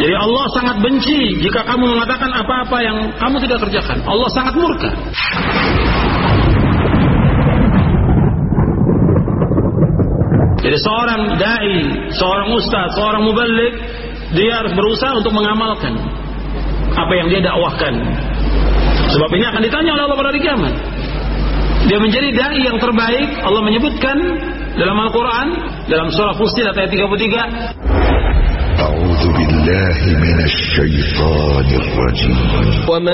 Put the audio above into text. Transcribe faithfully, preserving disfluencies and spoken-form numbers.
Jadi Allah sangat benci jika kamu mengatakan apa-apa yang kamu tidak kerjakan. Allah sangat murka. Jadi seorang dai, seorang ustaz, seorang muballigh, dia harus berusaha untuk mengamalkan apa yang dia dakwahkan. Sebab ini akan ditanya oleh Allah pada hari kiamat. Dia menjadi dai yang terbaik. Allah menyebutkan dalam Al-Quran, dalam surah Fussilat ayat tiga puluh tiga. A'udzu billahi minasy syaithanir rajim.